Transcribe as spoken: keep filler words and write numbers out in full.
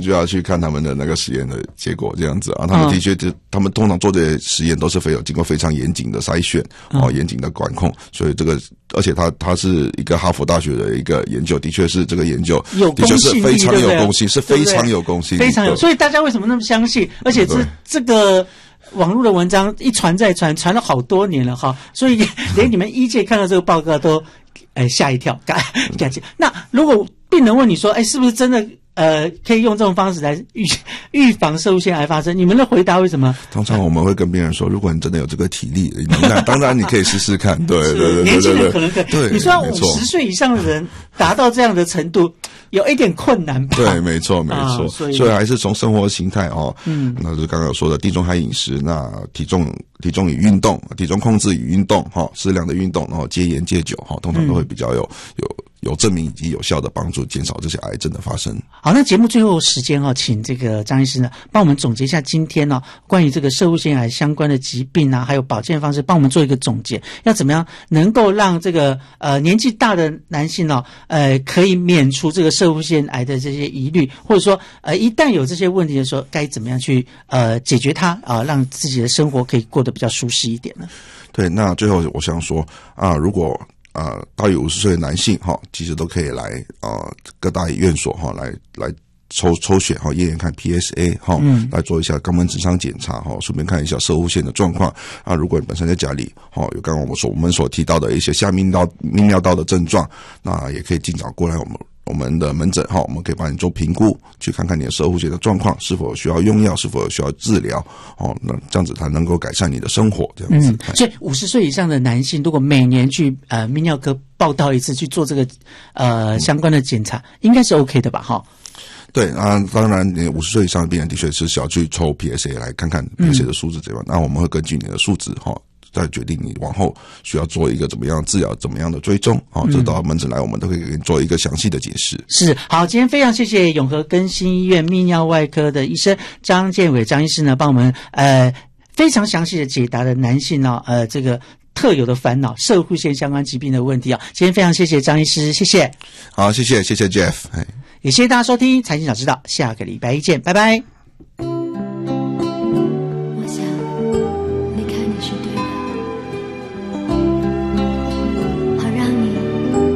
就要去看他们的那个实验的结果这样子啊。他们的确就、嗯、他们通常做这些实验都是非有经过非常严谨的筛选哦、嗯，严谨的管控，所以这个而且他他是一个哈佛大学的一个研究，的确是这个研究的确是非常有公信，是非常有公信， 非常有。所以大家为什么那么相信？而且这这个。网络的文章一传再传，传了好多年了哈，所以连你们医界看到这个报告都，哎吓一跳，感感觉。那如果病人问你说，哎，是不是真的呃可以用这种方式来预预防肾腺癌发生？你们的回答为什么？ 通常我们会跟病人说，如果你真的有这个体力，那当然你可以试试看。对对对对对， 年轻人可能可以。 对， 你说要五十岁以上的人达到这样的程度。有一点困难吧？ 对，没错，没错、啊。所以，所以还是从生活形态哦，嗯，那就是刚刚说的地中海饮食，那体重、体重与运动、体重控制与运动，哈、哦，适量的运动，然后戒烟戒酒，哈、哦，通常都会比较有、嗯、有有证明以及有效的帮助，减少这些癌症的发生。 好，那节目最后时间哦，请这个张医师呢，帮我们总结一下今天哦，关于这个攝護腺癌相关的疾病啊，还有保健方式，帮我们做一个总结，要怎么样能够让这个呃年纪大的男性哦，呃，可以免除这个攝護腺癌的这些疑虑，或者说呃一旦有这些问题的时候，该怎么样去呃解决它啊、呃，让自己的生活可以过得比较舒适一点呢？ 对，那最后我想说啊、呃，如果呃大于五十岁的男性哈、哦，其实都可以来呃各大院所哈、哦、来来。抽抽血哈，验验看 P S A 哈、嗯，来做一下肛门直肠检查哈，顺便看一下攝護腺的状况啊。如果你本身在家里哈，有刚刚我们所我们所提到的一些下泌尿泌尿道的症状，那也可以尽早过来我们我们的门诊哈，我们可以帮你做评估，去看看你的攝護腺的状况是否需要用药，是否需要治疗哦。那这样子才能够改善你的生活，这样子。 嗯，所以五十岁以上的男性，如果每年去呃泌尿科报到一次，去做这个呃相关的检查，应该是 OK 的吧？哈。 对啊，当然，你五十岁以上的病人的确是需要去抽 P S A 来看看 P S A 的数值这样、嗯。那我们会根据你的数值哈，再决定你往后需要做一个怎么样治疗、怎么样的追踪。好，这到门诊来，我们都可以给你做一个详细的解释。 是，好，今天非常谢谢永和更新医院泌尿外科的医生张建伟张医师呢，帮我们呃非常详细的解答了男性呢、哦、呃这个特有的烦恼攝護腺相关疾病的问题啊、哦。今天非常谢谢张医师，谢谢。 好，谢谢，谢谢 Jeff。 也谢谢大家收听财经早知道，下个礼拜一见，拜拜。